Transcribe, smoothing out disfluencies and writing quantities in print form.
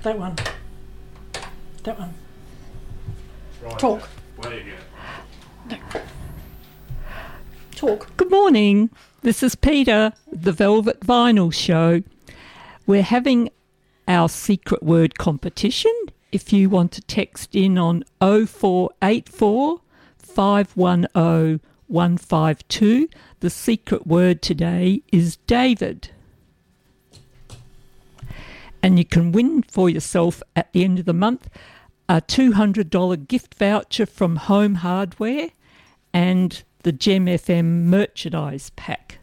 That one. That one. Right. Talk. Where you go? Talk. Good morning. This is Peter, the Velvet Vinyl Show. We're having our secret word competition. If you want to text in on 0484 510 152, the secret word today is David. And you can win for yourself at the end of the month a $200 gift voucher from Home Hardware and the Gem FM merchandise pack.